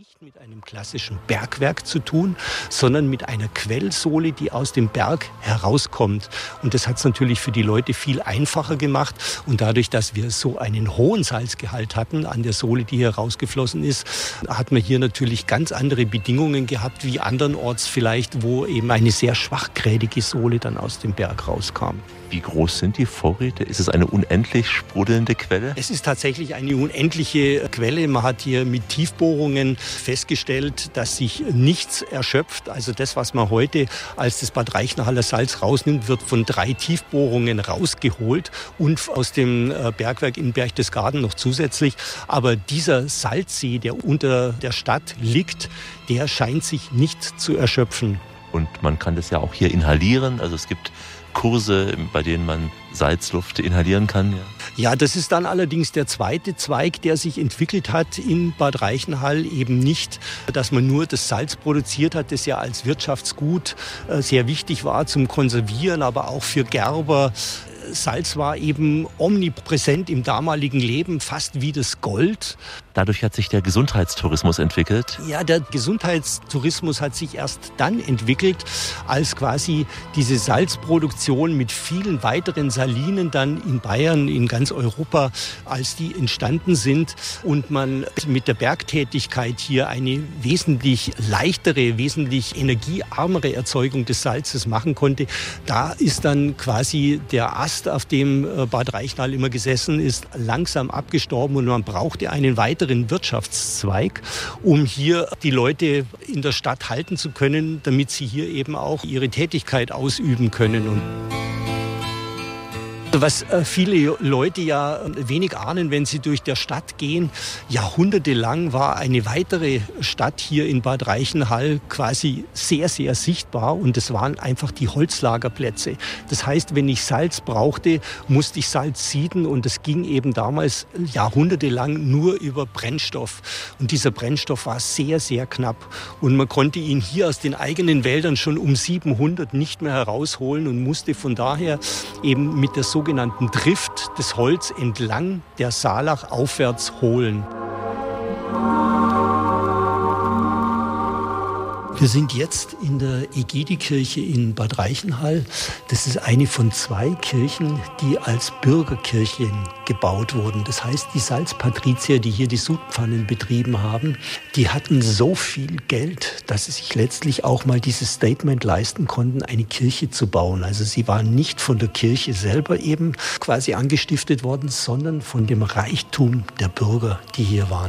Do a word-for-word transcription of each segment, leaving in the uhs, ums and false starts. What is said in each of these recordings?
nicht mit einem klassischen Bergwerk zu tun, sondern mit einer Quellsohle, die aus dem Berg herauskommt. Und das hat es natürlich für die Leute viel einfacher gemacht. Und dadurch, dass wir so einen hohen Salzgehalt hatten an der Sohle, die hier rausgeflossen ist, hat man hier natürlich ganz andere Bedingungen gehabt wie andernorts vielleicht, wo eben eine sehr schwachgrädige Sohle dann aus dem Berg rauskam. Wie groß sind die Vorräte? Ist es eine unendlich sprudelnde Quelle? Es ist tatsächlich eine unendliche Quelle. Man hat hier mit Tiefbohrungen festgestellt, dass sich nichts erschöpft. Also das, was man heute als das Bad Reichenhaller Salz rausnimmt, wird von drei Tiefbohrungen rausgeholt und aus dem Bergwerk in Berchtesgaden noch zusätzlich. Aber dieser Salzsee, der unter der Stadt liegt, der scheint sich nicht zu erschöpfen. Und man kann das ja auch hier inhalieren. Also es gibt Kurse, bei denen man Salzluft inhalieren kann. Ja. Ja, das ist dann allerdings der zweite Zweig, der sich entwickelt hat in Bad Reichenhall. Eben nicht, dass man nur das Salz produziert hat, das ja als Wirtschaftsgut sehr wichtig war zum Konservieren, aber auch für Gerber. Salz war eben omnipräsent im damaligen Leben, fast wie das Gold. Dadurch hat sich der Gesundheitstourismus entwickelt. Ja, der Gesundheitstourismus hat sich erst dann entwickelt, als quasi diese Salzproduktion mit vielen weiteren Salinen dann in Bayern, in ganz Europa, als die entstanden sind und man mit der Bergtätigkeit hier eine wesentlich leichtere, wesentlich energiearmere Erzeugung des Salzes machen konnte. Da ist dann quasi der Ast, auf dem Bad Reichenhall immer gesessen ist, langsam abgestorben und man brauchte einen weiteren Wirtschaftszweig, um hier die Leute in der Stadt halten zu können, damit sie hier eben auch ihre Tätigkeit ausüben können. Und was viele Leute ja wenig ahnen, wenn sie durch der Stadt gehen, jahrhundertelang war eine weitere Stadt hier in Bad Reichenhall quasi sehr, sehr sichtbar und das waren einfach die Holzlagerplätze. Das heißt, wenn ich Salz brauchte, musste ich Salz sieden und das ging eben damals jahrhundertelang nur über Brennstoff. Und dieser Brennstoff war sehr, sehr knapp und man konnte ihn hier aus den eigenen Wäldern schon um siebenhundert nicht mehr herausholen und musste von daher eben mit der sogenannten sogenannten Drift des Holz entlang der Saalach aufwärts holen. Wir sind jetzt in der Egidikirche in Bad Reichenhall. Das ist eine von zwei Kirchen, die als Bürgerkirchen gebaut wurden. Das heißt, die Salzpatrizier, die hier die Sudpfannen betrieben haben, die hatten so viel Geld, dass sie sich letztlich auch mal dieses Statement leisten konnten, eine Kirche zu bauen. Also sie waren nicht von der Kirche selber eben quasi angestiftet worden, sondern von dem Reichtum der Bürger, die hier waren.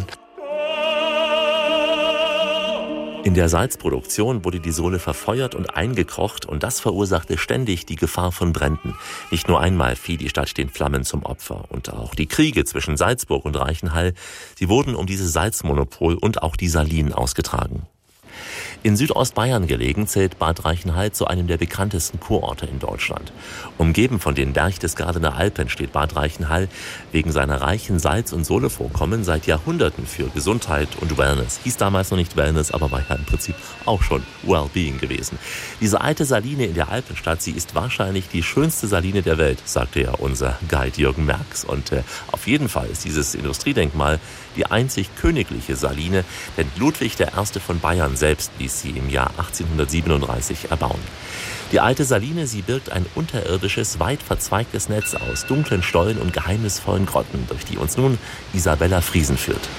In der Salzproduktion wurde die Sohle verfeuert und eingekocht und das verursachte ständig die Gefahr von Bränden. Nicht nur einmal fiel die Stadt den Flammen zum Opfer. Und auch die Kriege zwischen Salzburg und Reichenhall, sie wurden um dieses Salzmonopol und auch die Salinen ausgetragen. In Südostbayern gelegen zählt Bad Reichenhall zu einem der bekanntesten Kurorte in Deutschland. Umgeben von den Berchtesgadener Alpen steht Bad Reichenhall wegen seiner reichen Salz- und Sohlevorkommen seit Jahrhunderten für Gesundheit und Wellness. Hieß damals noch nicht Wellness, aber war ja im Prinzip auch schon Wellbeing gewesen. Diese alte Saline in der Alpenstadt, sie ist wahrscheinlich die schönste Saline der Welt, sagte ja unser Guide Jürgen Merx. Und äh, auf jeden Fall ist dieses Industriedenkmal die einzig königliche Saline, denn Ludwig der Erste von Bayern selbst ließ sie im Jahr achtzehnhundertsiebenunddreißig erbauen. Die alte Saline, sie birgt ein unterirdisches, weit verzweigtes Netz aus dunklen Stollen und geheimnisvollen Grotten, durch die uns nun Isabella Friesen führt.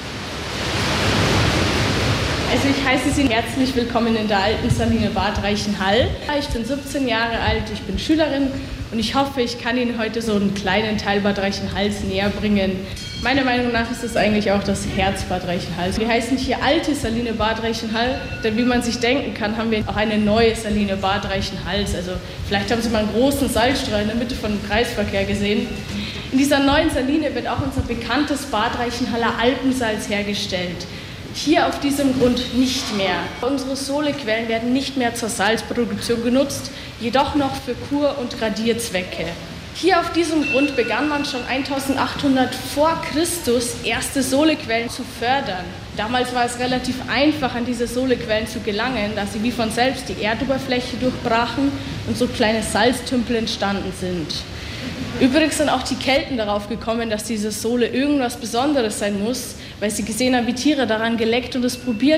Also ich heiße Sie herzlich willkommen in der alten Saline Bad Reichenhall. Ich bin siebzehn Jahre alt, ich bin Schülerin und ich hoffe, ich kann Ihnen heute so einen kleinen Teil Bad Reichenhalls näher bringen. Meiner Meinung nach ist es eigentlich auch das Herz Bad Reichenhalls. Wir heißen hier alte Saline Bad Reichenhall, denn wie man sich denken kann, haben wir auch eine neue Saline Bad Reichenhalls. Also vielleicht haben Sie mal einen großen Salzstrahl in der Mitte von dem Kreisverkehr gesehen. In dieser neuen Saline wird auch unser bekanntes Bad Reichenhaller Alpensalz hergestellt. Hier auf diesem Grund nicht mehr. Unsere Sohlequellen werden nicht mehr zur Salzproduktion genutzt, jedoch noch für Kur- und Radierzwecke. Hier auf diesem Grund begann man schon eintausendachthundert vor Christus erste Sohlequellen zu fördern. Damals war es relativ einfach, an diese Sohlequellen zu gelangen, da sie wie von selbst die Erdoberfläche durchbrachen und so kleine Salztümpel entstanden sind. Übrigens sind auch die Kelten darauf gekommen, dass diese Sohle irgendwas Besonderes sein muss, weil sie gesehen haben, wie Tiere daran geleckt und es probiert